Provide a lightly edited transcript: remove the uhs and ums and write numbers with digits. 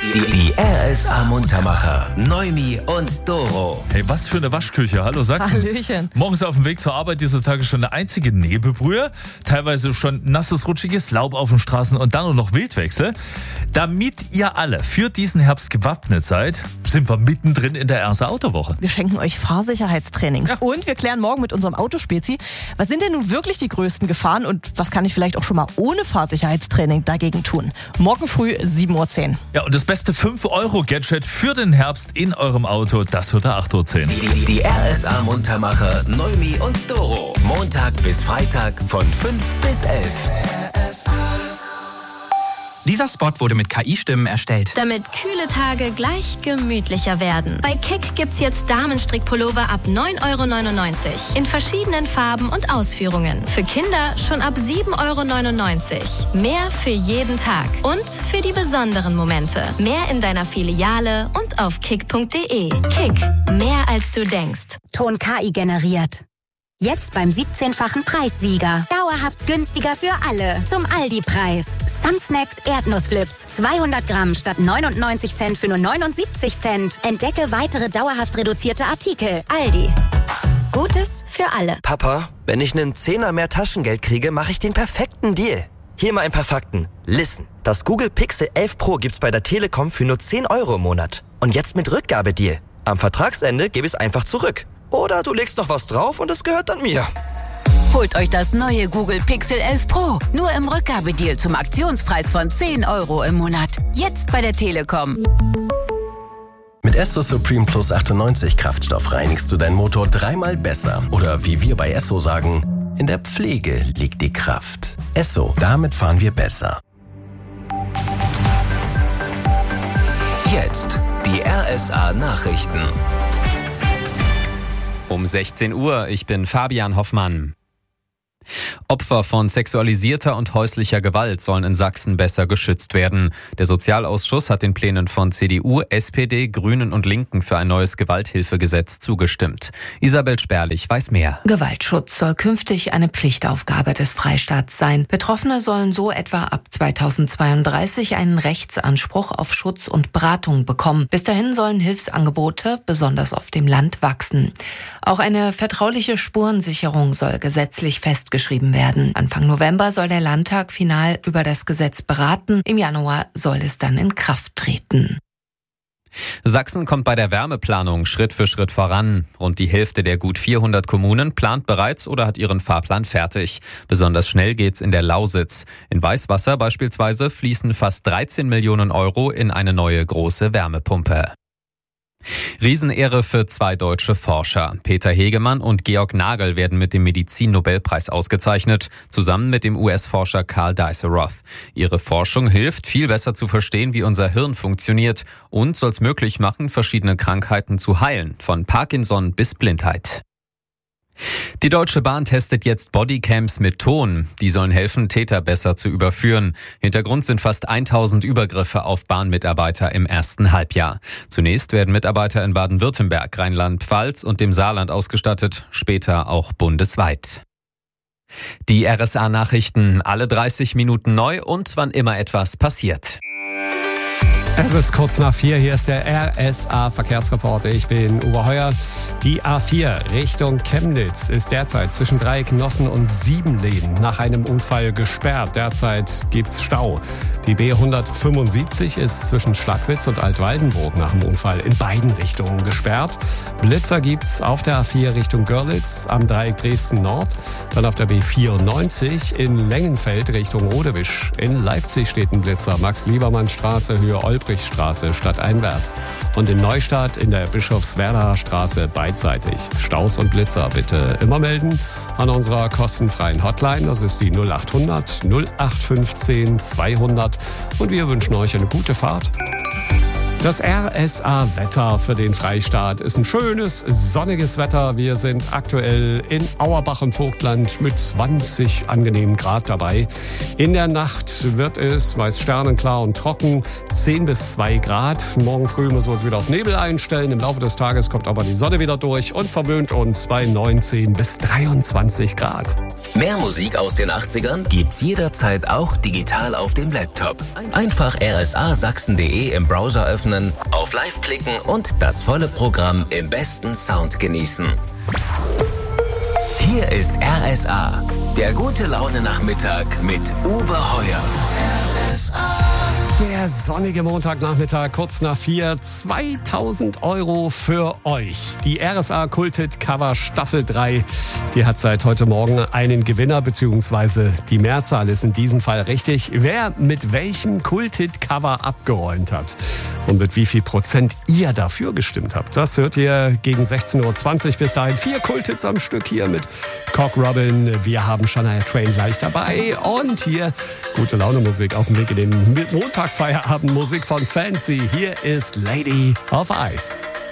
Die RSA Muntermacher, Noemi und Doro. Hey, was für eine Waschküche. Hallo Sachsen. Hallöchen. Morgens auf dem Weg zur Arbeit dieser Tage schon eine einzige Nebelbrühe. Teilweise schon nasses, rutschiges Laub auf den Straßen und dann noch Wildwechsel. Damit ihr alle für diesen Herbst gewappnet seid, sind wir mittendrin in der RSA Autowoche. Wir schenken euch Fahrsicherheitstrainings. Ja. Und wir klären morgen mit unserem Autospezi, was sind denn nun wirklich die größten Gefahren und was kann ich vielleicht auch schon mal ohne Fahrsicherheitstraining dagegen tun? Morgen früh 7.10 Uhr. Ja, und das beste 5-Euro-Gadget für den Herbst in eurem Auto, das hört ihr 8.10 Uhr. Die RSA Muntermacher, Noemi und Doro. Montag bis Freitag von 5 bis 11. Dieser Spot wurde mit KI-Stimmen erstellt. Damit kühle Tage gleich gemütlicher werden. Bei Kick gibt's jetzt Damenstrickpullover ab 9,99 € in verschiedenen Farben und Ausführungen. Für Kinder schon ab 7,99 €. Mehr für jeden Tag und für die besonderen Momente. Mehr in deiner Filiale und auf kick.de. Kick, mehr als du denkst. Ton KI generiert. Jetzt beim 17-fachen Preissieger. Dauerhaft günstiger für alle. Zum Aldi-Preis. Sunsnacks Erdnussflips. 200 Gramm statt 99 Cent für nur 79 Cent. Entdecke weitere dauerhaft reduzierte Artikel. Aldi. Gutes für alle. Papa, wenn ich einen Zehner mehr Taschengeld kriege, mache ich den perfekten Deal. Hier mal ein paar Fakten. Listen. Das Google Pixel 11 Pro gibt's bei der Telekom für nur 10 € im Monat. Und jetzt mit Rückgabedeal. Am Vertragsende gebe ich es einfach zurück. Oder du legst noch was drauf und es gehört dann mir. Holt euch das neue Google Pixel 11 Pro. Nur im Rückgabedeal zum Aktionspreis von 10 € im Monat. Jetzt bei der Telekom. Mit Esso Supreme Plus 98 Kraftstoff reinigst du deinen Motor 3-mal besser. Oder wie wir bei Esso sagen, in der Pflege liegt die Kraft. Esso, damit fahren wir besser. Jetzt die RSA Nachrichten. Um 16 Uhr, ich bin Fabian Hoffmann. Opfer von sexualisierter und häuslicher Gewalt sollen in Sachsen besser geschützt werden. Der Sozialausschuss hat den Plänen von CDU, SPD, Grünen und Linken für ein neues Gewalthilfegesetz zugestimmt. Isabel Sperlich weiß mehr. Gewaltschutz soll künftig eine Pflichtaufgabe des Freistaats sein. Betroffene sollen so etwa ab 2032 einen Rechtsanspruch auf Schutz und Beratung bekommen. Bis dahin sollen Hilfsangebote, besonders auf dem Land, wachsen. Auch eine vertrauliche Spurensicherung soll gesetzlich festgeschrieben werden. Anfang November soll der Landtag final über das Gesetz beraten. Im Januar soll es dann in Kraft treten. Sachsen kommt bei der Wärmeplanung Schritt für Schritt voran. Rund die Hälfte der gut 400 Kommunen plant bereits oder hat ihren Fahrplan fertig. Besonders schnell geht's in der Lausitz. In Weißwasser beispielsweise fließen fast 13 Millionen € in eine neue große Wärmepumpe. Riesenehre für 2 deutsche Forscher. Peter Hegemann und Georg Nagel werden mit dem Medizin-Nobelpreis ausgezeichnet, zusammen mit dem US-Forscher Karl Dice-Roth. Ihre Forschung hilft, viel besser zu verstehen, wie unser Hirn funktioniert und soll es möglich machen, verschiedene Krankheiten zu heilen, von Parkinson bis Blindheit. Die Deutsche Bahn testet jetzt Bodycams mit Ton. Die sollen helfen, Täter besser zu überführen. Hintergrund sind fast 1000 Übergriffe auf Bahnmitarbeiter im ersten Halbjahr. Zunächst werden Mitarbeiter in Baden-Württemberg, Rheinland-Pfalz und dem Saarland ausgestattet, später auch bundesweit. Die RSA-Nachrichten alle 30 Minuten neu und wann immer etwas passiert. Es ist kurz nach 4, hier ist der RSA-Verkehrsreporter. Ich bin Uwe Heuer. Die A4 Richtung Chemnitz ist derzeit zwischen Dreiecknossen und Siebenlehn nach einem Unfall gesperrt. Derzeit gibt's Stau. Die B175 ist zwischen Schlagwitz und Altwaldenburg nach dem Unfall in beiden Richtungen gesperrt. Blitzer gibt's auf der A4 Richtung Görlitz am Dreieck Dresden Nord. Dann auf der B94 in Lengenfeld Richtung Rodewisch. In Leipzig steht ein Blitzer. Max-Liebermann-Straße, Höhe Olbrichtstraße stadteinwärts. Und in Neustadt in der Bischofswerdaer Straße beidseitig. Staus und Blitzer bitte immer melden an unserer kostenfreien Hotline. Das ist die 0800 0815 200. Und wir wünschen euch eine gute Fahrt. Das RSA-Wetter für den Freistaat ist ein schönes, sonniges Wetter. Wir sind aktuell in Auerbach im Vogtland mit 20 angenehmen Grad dabei. In der Nacht wird es meist sternenklar und trocken, 10 bis 2 Grad. Morgen früh müssen wir uns wieder auf Nebel einstellen. Im Laufe des Tages kommt aber die Sonne wieder durch und verwöhnt uns bei 19 bis 23 Grad. Mehr Musik aus den 80ern gibt's jederzeit auch digital auf dem Laptop. Einfach rsasachsen.de im Browser öffnen, auf Live klicken und das volle Programm im besten Sound genießen. Hier ist RSA, der gute Laune-Nachmittag mit Uwe Heuer. RSA. Der sonnige Montagnachmittag, kurz nach 4, 2000 € für euch. Die RSA Kulthit Cover Staffel 3, die hat seit heute Morgen einen Gewinner, beziehungsweise die Mehrzahl ist in diesem Fall richtig. Wer mit welchem Kulthit Cover abgeräumt hat und mit wie viel Prozent ihr dafür gestimmt habt, das hört ihr gegen 16:20 Uhr. Bis dahin 4 Kulthits am Stück hier mit Cock Robin. Wir haben Shania Twain gleich dabei und hier gute Laune Musik auf dem Weg in den Montag. Feierabendmusik von Fancy. Hier ist Lady of Ice.